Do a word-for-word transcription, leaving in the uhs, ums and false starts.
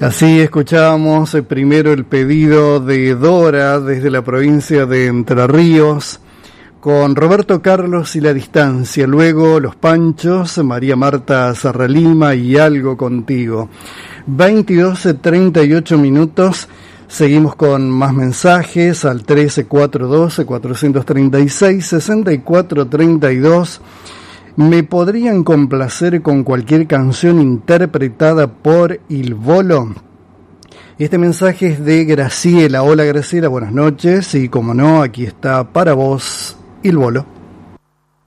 Así escuchábamos primero el pedido de Dora desde la provincia de Entre Ríos, con Roberto Carlos y La Distancia, luego Los Panchos, María Marta Serralima y Algo Contigo. veintidós treinta y ocho minutos, seguimos con más mensajes al trece cuatrocientos doce, cuatrocientos treinta y seis, sesenta y cuatro treinta y dos. ¿Me podrían complacer con cualquier canción interpretada por Il Volo? Este mensaje es de Graciela. Hola Graciela, buenas noches. Y como no, aquí está para vos Il Volo.